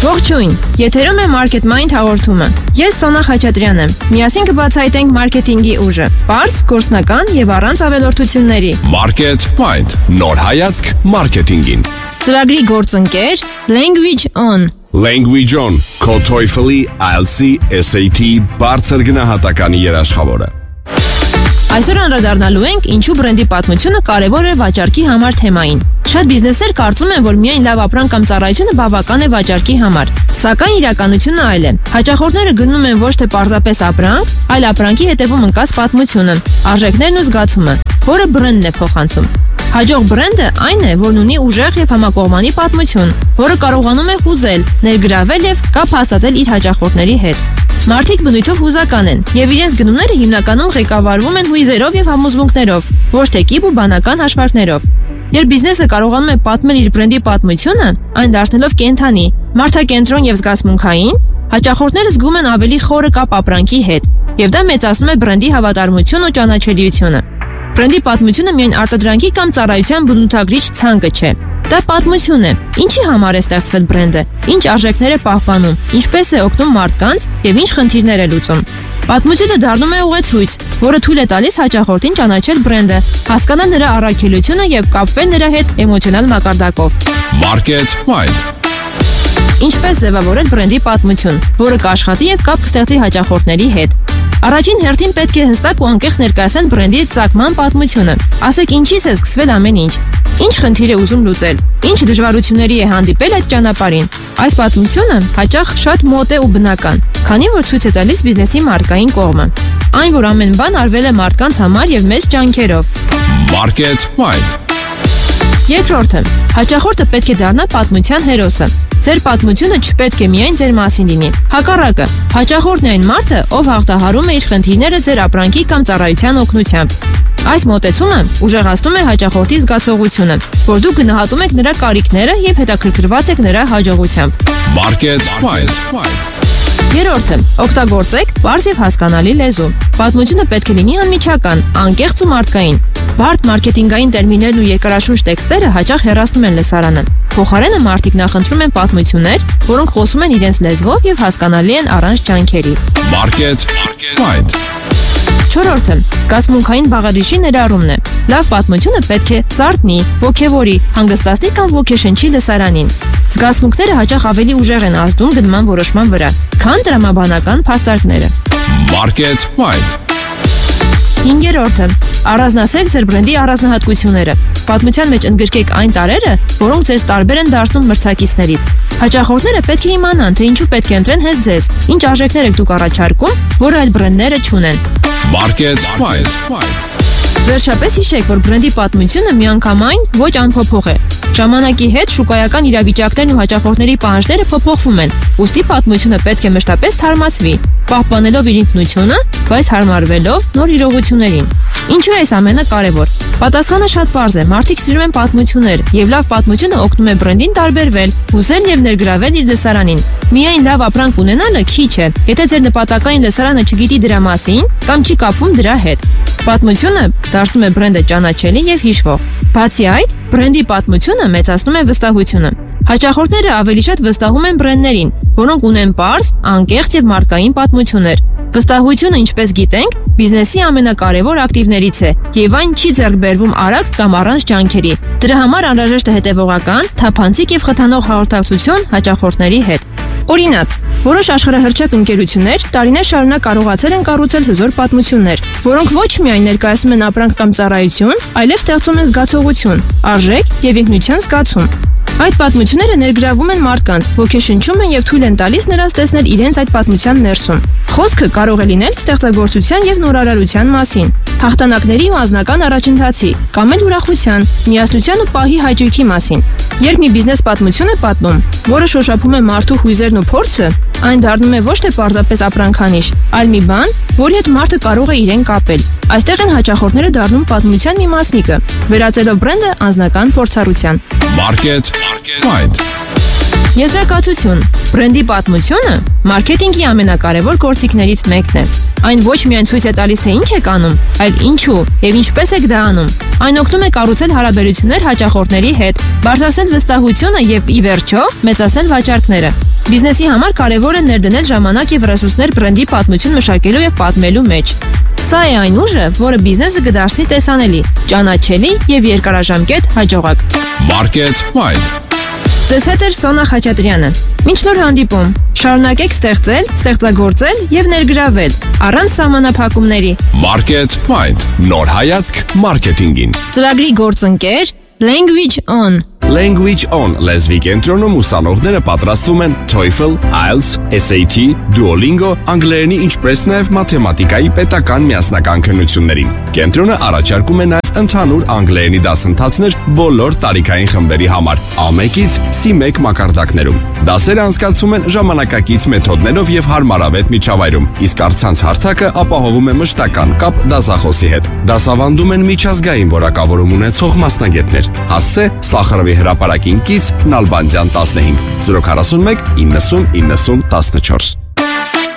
Ողջույն, եթերում է Market Mind հաղորդումը։ Ես Սոնա Խաչատրյան եմ։ Միասին կբացահայտենք մարքեթինգի ուժը, պարզ, գործնական եւ առանց ավելորդությունների։ Market Mind, նոր հայացք մարքեթինգին։ Ծրագրի գործընկեր Language On։ Language On, քո TOEFL-ի, IELTS-ի, SAT բարձր գնահատականի երաշխավորը։ Այսօր անդրադառնալու ենք ինչու բրենդի պատմությունը կարևոր է վաճառքի համար թեմային։ Շատ բիզնեսներ կարծում են, որ միայն լավ ապրանք կամ ծառայությունը բավական է վաճառքի համար, սակայն իրականությունը այլ է։ Հաճախորդները գնում են ոչ թե պարզապես ապրանք, այլ ապրանքի հետևում ընկած պատմությունը, արժեքներն ու զգացումը, որը բրենդն է փոխանցում։ Հաջող բրենդը այն է, որն ունի ուժեղ եւ համակողմանի պատմություն, որը կարողանում է հուզել, ներգրավել եւ կապ հաստատել իր հաճախորդների հետ։ Մարդիկ բնույթով հուզական են եւ իրենց գնումները հիմնականում ղեկավարվում են հույզերով եւ համոզմունքներով, ոչ թե կիպ ու բանական հաշվարկներով։ Երբ բիզնեսը կարողանում է պատմել իր բրենդի պատմությունը, այն դարձնելով կենթանի, մարդակենտրոն եւ զգացմունքային, հաճախորդները զգում են ավելի խորը կապ ապրանքի հետ, եւ դա մեծացնում է բրենդի հավատարմությունն ու ճանաչելիությունը։ Բրենդի պատմությունը միայն արտադրանքի կամ ծառայության բնութագրիչ ցանկը չէ։ Դա պատմություն է, ինչի համար է ստեղծվել բրենդը, ինչ արժեքներ է պահպանում, ինչպես է օգնում մարդկանց եւ ինչ խնդիրներ է լուծում։ Պատմությունը դառնում է ուղեցույց, որը թույլ է տալիս հաճախորդին ճանաչել բրենդը, հասկանալ նրա առաքելությունը եւ կապվել նրա հետ էմոցիոնալ մակարդակով։ Market Mind։ Ինչպես ձևավորել բրենդի պատմություն, որը կաշխատի եւ կապ կստեղծի հաճախորդների հետ։ Առաջին հերթին պետք է հստակ ու անկեղծ ներկայացնել բրենդի ծագման պատմությունը։ Ասեք ինչից է սկսվել ամեն ինչ։ Ինչ խնդիր է ուզում լուծել։ Ինչ դժվարությունների է հանդիպել այդ ճանապարհին։ Այս պատմությունը հաճախ շատ մոտ է ու բնական, քանի որ ցույց է տալիս բիզնեսի մարկային կողմը։ Այն, որ ամեն բան արվել է մարդկանց համար եւ մեծ ջանքերով։ Market Mind։ Երկրորդը, հաճախորդը պետք է դառնա պատմության հերոսը։ Ձեր պատմությունը չպետք է միայն ձեր մասին լինի։ Հակառակը, հաճախորդն է այն մարդը, ով հաղթահարում է իր խնդիրները ձեր ապրանքի կամ ծառայության օգնությամբ։ Այս մոտեցումը ուժեղացնում է հաճախորդի զգացողությունը, որ դուք գնահատում եք նրա կարիքները եւ հետաքրքրված եք նրա հաջողությամբ։ Market Mind։ Երրորդը, օգտագործեք պարզ եւ հասկանալի լեզու։ Պատմությունը պետք է լինի անմիջական, անկեղծ ու մարդկային։ Բարդ մարքեթինգային տերմիններն ու երկարաշունչ տեքստերը հաճախ հեռացնում են լսարանը։ Փոխարենը մարդիկ նախընտրում են պատմություններ, որոնք խոսում են իրենց լեզվով եւ հասկանալի են առանց ջանքերի։ Market Mind։ Չորրորդը, զգացմունքային բաղադրիչի ներառումն է։ Լավ պատմությունը պետք է զարթնի, ոգևորի, հանգստացնի կամ ոգեշնչի լսարանին։ Զգացմունքները հաճախ ավելի ուժեղ են ազդում գնման որոշման վրա, քան տրամաբանական փաստարկները։ Market Mind։ Հինգերորդը, առանձնացրեք ձեր բրենդի առանձնահատկությունները։ Պատմության մեջ ընդգրկեք այն տարրերը, որոնք ձեզ տարբեր են դարձնում մրցակիցներից։ Հաճախորդները պետք է իմանան, թե ինչու պետք է ընտրեն հենց ձեզ, ինչ արժեքներ եք դուք առաջարկում, որը այլ բրենդները չունեն։ Market Mind։ Վերջապես հիշեք, որ բրենդի պատմությունը միանգամայն ոչ անփոփոխ է։ Ժամանակի հետ շուկայական իրավիճակներն ու հաճախորդների պահանջները փոփոխվում են, ուստի պատմությունը պետք է մշտապես թարմացվի, պահպանելով իր ինքնությունը, բայց հարմարվելով նոր իրողություններին։ Ինչու է այս ամենը կարևոր։ Պատասխանը շատ պարզ է։ Մարդիկ սիրում են պատմություններ, եւ լավ պատմությունը օգնում է բրենդին տարբերվել, հուզել եւ ներգրավել իր լսարանին։ Միայն լավ ապրանք ունենալը քիչ է, եթե ձեր նպատակային լսարանը չգիտի դրա մասին կամ չի կապվում դրա հետ։ Պատմությունը դարձնում է բրենդը ճանաչելի եւ հիշվող։ Բացի այդ, բրենդի պատմությունը մեծացնում է վստահությունը։ Հաճախորդները ավելի շատ վստահում են բրենդներին, որոնք ունեն պարզ, անկեղծ եւ մարդկային պատմություններ։ Վստահությունը, ինչպես գիտենք, բիզնեսի ամենակարևոր ակտիվներից է, եւ այն չի ձեռք բերվում արագ կամ առանց ջանքերի։ Դրա համար անհրաժեշտ է հետևողական, թափանցիկ եւ խթանող հաղորդակցություն հաճախորդների հետ։ Օրինակ, որոշ աշխարհահռչակ ընկերություններ տարիներ շարունակ կարողացել են կառուցել հզոր պատմություններ, որոնք ոչ միայն ներկայացնում են ապրանք կամ ծառայություն, այլև ստեղծում են զգացողություն, արժեք եւ ինքնության զգացում։ Այդ պատմությունները ներգրավում են մարդկանց, ոգեշնչում են եւ թույլ են տալիս նրանց տեսնել իրենց այդ պատմության ներսում։ Խոսքը կարող է լինել ստեղծագործության եւ նորարարության մասին, հաղթանակների ու անձնական առաջընթացի, կամ էլ ուրախության, միասնության ու պահի հաճույքի մասին։ Երբ մի բիզնես պատմություն է պատմում, որը շոշափում է մարդու հույզերն ու փորձը, այն դառնում է ոչ թե պարզապես ապրանքանիշ, այլ մի բան, որի հետ մարդը կարող է իրեն կապել։ Այստեղ են հաճախորդները դառնում պատմության մի մասնիկը, վերածելով բրենդը անձնական փորձառության։ Market Mind։ Եզրակացություն. բրենդի պատմությունը մարքեթինգի ամենակարևոր գործիքներից մեկն է։ Այն ոչ միայն ցույց է տալիս, թե ինչ եք անում, այլ ինչու եւ ինչպես եք դա անում։ Այն օգնում է կառուցել հարաբերություններ հաճախորդների հետ, բարձրացնել վստահությունը եւ ի վերջո մեծացնել վաճառքները։ Բիզնեսի համար կարևոր է ներդնել ժամանակ եւ ռեսուրսներ բրենդի պատմություն մշակելու եւ պատմելու մեջ։ Սա է այն ուժը, որը բիզնեսը կդարձնի տեսանելի, ճանաչելի եւ երկարաժամկետ հաջողակ։ Market Mind։ Ձեզ հետ է Սոնա Խաչատրյանը։ Մինչ նոր հանդիպում, շարունակեք ստեղծել, ստեղծագործել եւ ներգրավել առանց սահմանափակումների։ Market Mind։ Նոր հայացք մարքեթինգին։ Ծրագրի գործընկեր Language On։ Language On լեզվի կենտրոնում ուսանողները պատրաստվում են TOEFL, IELTS, SAT, Duolingo, անգլերենի ինչպես նաև մաթեմատիկայի պետական միասնական քննություններին։ Կենտրոնը առաջարկում է նաև ընդհանուր անգլերենի դասընթացներ բոլոր տարիքային խմբերի համար, A1-ից C1 մակարդակներում։ Դասերը անցկացվում են ժամանակակից մեթոդներով եւ հարմարավետ միջավայրում, իսկ առցանց հարթակը ապահովում է մշտական կապ դասախոսի հետ։ Դասավանդում են միջազգային որակավորում ունեցող մասնագետներ։ Հասցե Սախարովի հրապարակին կից Նալբանդյան 15 041 90 90 14